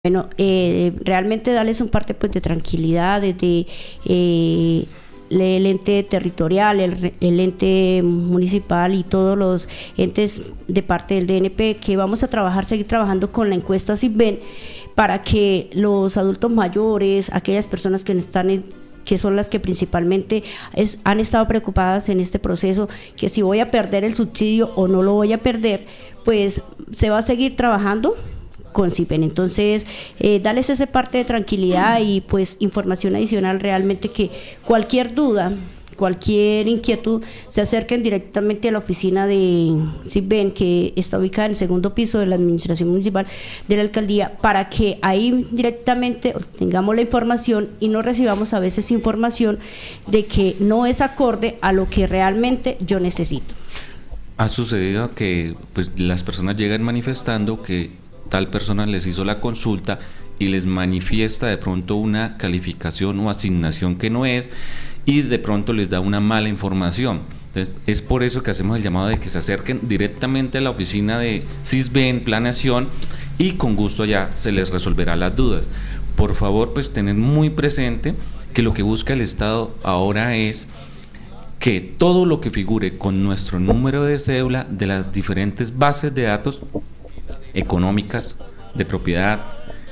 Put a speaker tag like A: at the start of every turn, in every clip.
A: Bueno, realmente darles un parte pues de tranquilidad desde el ente territorial, el ente municipal y todos los entes de parte del DNP que vamos a seguir trabajando con la encuesta SISBEN para que los adultos mayores, aquellas personas que son las que principalmente han estado preocupadas en este proceso, que si voy a perder el subsidio o no lo voy a perder, pues se va a seguir trabajando con SISBEN. Entonces, darles esa parte de tranquilidad y pues información adicional, realmente que cualquier duda, cualquier inquietud, se acerquen directamente a la oficina de SISBEN, que está ubicada en el segundo piso de la administración municipal de la alcaldía, para que ahí directamente tengamos la información y no recibamos a veces información de que no es acorde a lo que realmente yo necesito.
B: Ha sucedido que pues las personas llegan manifestando que tal persona les hizo la consulta y les manifiesta de pronto una calificación o asignación que no es, y de pronto les da una mala información. Entonces, es por eso que hacemos el llamado de que se acerquen directamente a la oficina de SISBEN, Planeación, y con gusto allá se les resolverá las dudas. Por favor, pues tener muy presente que lo que busca el Estado ahora es que todo lo que figure con nuestro número de cédula de las diferentes bases de datos económicas, de propiedad,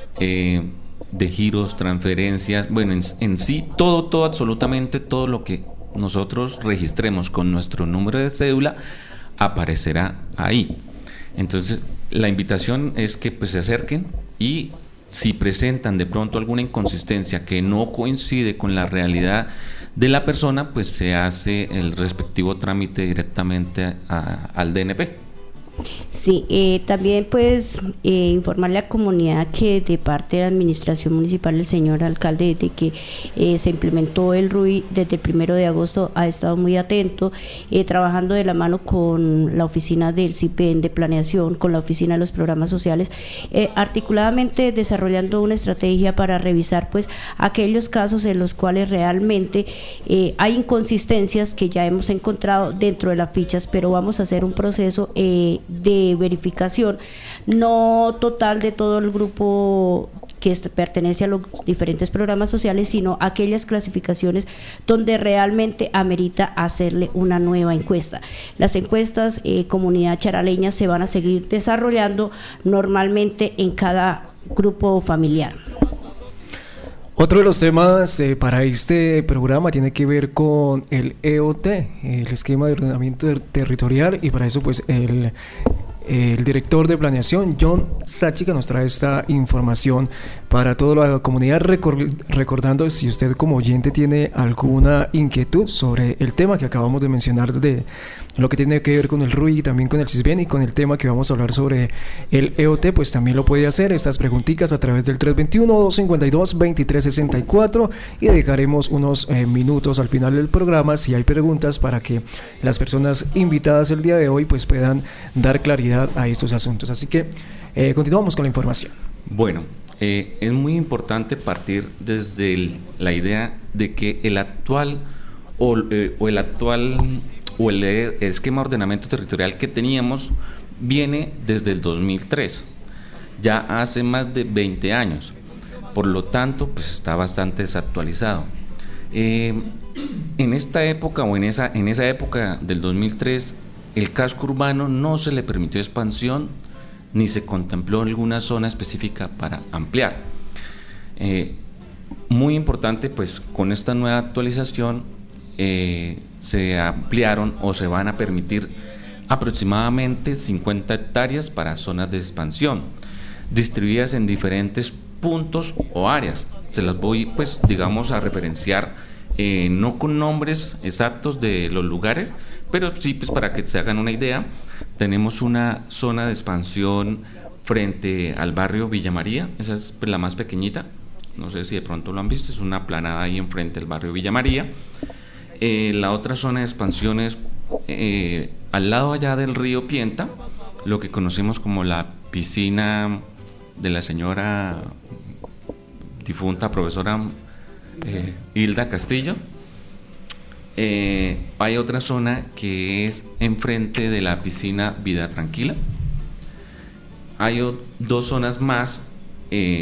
B: de giros, transferencias, bueno, en sí todo, absolutamente todo lo que nosotros registremos con nuestro número de cédula aparecerá ahí. Entonces, la invitación es que pues se acerquen, y si presentan de pronto alguna inconsistencia que no coincide con la realidad de la persona, pues se hace el respectivo trámite directamente al DNP.
A: Sí, también pues informarle a la comunidad que de parte de la administración municipal, el señor alcalde, de que se implementó el RUI desde el 1 de agosto, ha estado muy atento, trabajando de la mano con la oficina del SISBEN de planeación, con la oficina de los programas sociales, articuladamente desarrollando una estrategia para revisar pues aquellos casos en los cuales realmente hay inconsistencias que ya hemos encontrado dentro de las fichas, pero vamos a hacer un proceso de verificación no total de todo el grupo que pertenece a los diferentes programas sociales, sino aquellas clasificaciones donde realmente amerita hacerle una nueva encuesta. Las encuestas comunidad charaleña se van a seguir desarrollando normalmente en cada grupo familiar.
C: Otro de los temas para este programa tiene que ver con el EOT, el esquema de ordenamiento territorial, y para eso pues el director de planeación, John Sáchica, nos trae esta información para toda la comunidad, recordando, si usted como oyente tiene alguna inquietud sobre el tema que acabamos de mencionar, de lo que tiene que ver con el RUI, también con el SISBEN y con el tema que vamos a hablar sobre el EOT, pues también lo puede hacer estas preguntitas a través del 321-252-2364, y dejaremos unos minutos al final del programa si hay preguntas para que las personas invitadas el día de hoy pues puedan dar claridad a estos asuntos. Así que continuamos con la información.
B: Bueno, es muy importante partir desde la idea de que el esquema de ordenamiento territorial que teníamos viene desde el 2003, ya hace más de 20 años, por lo tanto pues está bastante desactualizado. En esta época o en esa época del 2003, el casco urbano no se le permitió expansión ni se contempló alguna zona específica para ampliar. Muy importante, pues con esta nueva actualización se ampliaron o se van a permitir aproximadamente 50 hectáreas para zonas de expansión, distribuidas en diferentes puntos o áreas. Se las voy pues digamos a referenciar, no con nombres exactos de los lugares, pero sí pues para que se hagan una idea. Tenemos una zona de expansión frente al barrio Villa María, esa es pues la más pequeñita, no sé si de pronto lo han visto, es una planada ahí enfrente del barrio Villa María. La otra zona de expansión es al lado allá del río Pienta, lo que conocemos como la piscina de la señora difunta profesora Hilda Castillo. Hay otra zona que es enfrente de la piscina Vida Tranquila. Hay dos zonas más